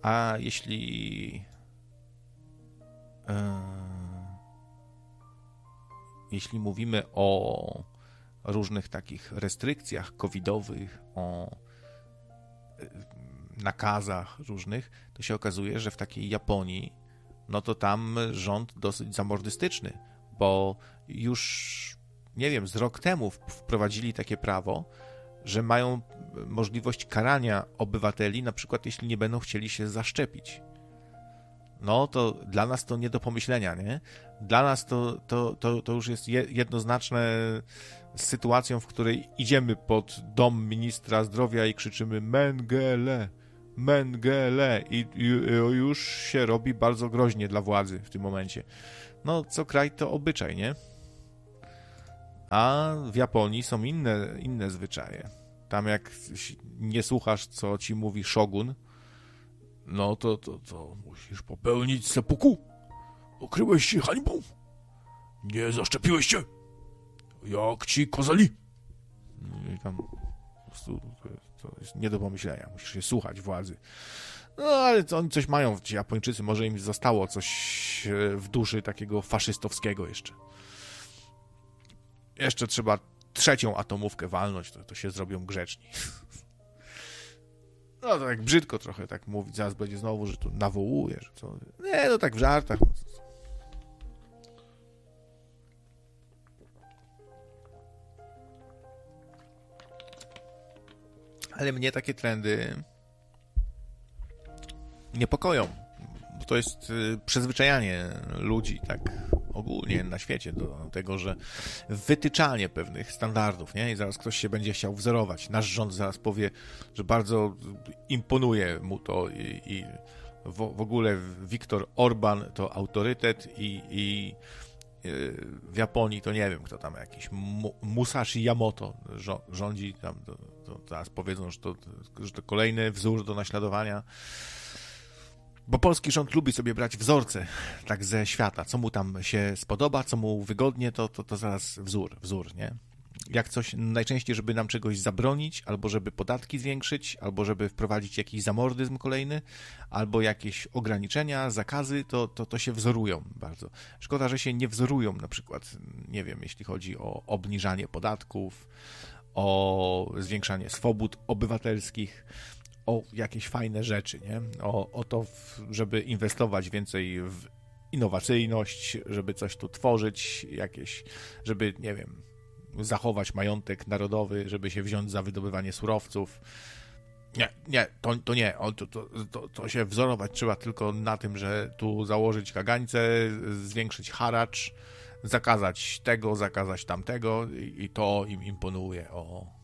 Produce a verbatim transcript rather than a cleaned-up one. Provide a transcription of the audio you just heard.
A jeśli yy, jeśli mówimy o różnych takich restrykcjach covidowych, o nakazach różnych, to się okazuje, że w takiej Japonii, no to tam rząd dosyć zamordystyczny, bo już, nie wiem, z rok temu wprowadzili takie prawo, że mają możliwość karania obywateli, na przykład jeśli nie będą chcieli się zaszczepić. No to dla nas to nie do pomyślenia, nie? Dla nas to, to, to, to już jest jednoznaczne z sytuacją, w której idziemy pod dom ministra zdrowia i krzyczymy Mengele, Mengele i, i, i już się robi bardzo groźnie dla władzy w tym momencie. No, co kraj to obyczaj, nie? A w Japonii są inne, inne zwyczaje. Tam jak nie słuchasz, co ci mówi shogun, no to, to, to musisz popełnić seppuku. Okryłeś się hańbą. Nie zaszczepiłeś się. Jak ci kozali. I tam po prostu to jest nie do pomyślenia. Musisz się słuchać władzy. No ale to oni coś mają, ci Japończycy, może im zostało coś w duszy takiego faszystowskiego jeszcze. Jeszcze trzeba trzecią atomówkę walnąć, to, to się zrobią grzeczni. No to tak brzydko trochę tak mówić, zaraz będzie znowu, że tu nawołuje, że co. Nie, no tak w żartach. Ale mnie takie trendy niepokoją, bo to jest przyzwyczajanie ludzi tak ogólnie na świecie do tego, że wytyczanie pewnych standardów, nie? I zaraz ktoś się będzie chciał wzorować. Nasz rząd zaraz powie, że bardzo imponuje mu to i, i w, w ogóle Viktor Orban to autorytet i, i w Japonii to nie wiem, kto tam jakiś Musashi Yamoto rządzi tam, to, to teraz powiedzą, że to, że to kolejny wzór do naśladowania. Bo polski rząd lubi sobie brać wzorce tak ze świata, co mu tam się spodoba, co mu wygodnie, to, to, to zaraz wzór, wzór, nie? Jak coś, najczęściej, żeby nam czegoś zabronić, albo żeby podatki zwiększyć, albo żeby wprowadzić jakiś zamordyzm kolejny, albo jakieś ograniczenia, zakazy, to, to, to się wzorują bardzo. Szkoda, że się nie wzorują na przykład, nie wiem, jeśli chodzi o obniżanie podatków, o zwiększanie swobód obywatelskich, o jakieś fajne rzeczy, nie? O, o to, żeby inwestować więcej w innowacyjność, żeby coś tu tworzyć, jakieś, żeby, nie wiem, zachować majątek narodowy, żeby się wziąć za wydobywanie surowców. Nie, nie, to, to nie. O, to, to, to, to się wzorować trzeba tylko na tym, że tu założyć kagańce, zwiększyć haracz, zakazać tego, zakazać tamtego i, i to im imponuje. O.